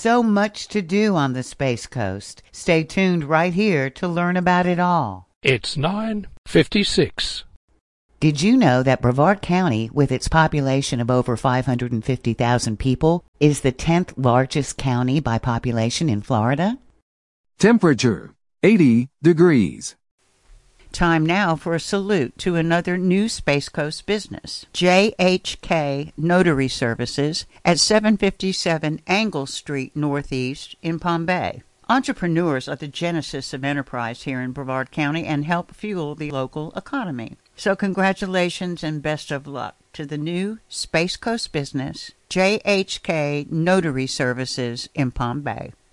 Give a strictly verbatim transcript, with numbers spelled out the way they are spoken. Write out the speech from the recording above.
so much to do on the Space Coast. Stay tuned right here to learn about it all. It's nine fifty-six. Did you know that Brevard County, with its population of over five hundred fifty thousand people, is the tenth largest county by population in Florida? Temperature, eighty degrees. Time now for a salute to another new Space Coast business, J H K Notary Services at seven fifty-seven Angle Street Northeast in Palm Bay. Entrepreneurs are the genesis of enterprise here in Brevard County and help fuel the local economy. So congratulations and best of luck to the new Space Coast business, J H K Notary Services in Palm Bay.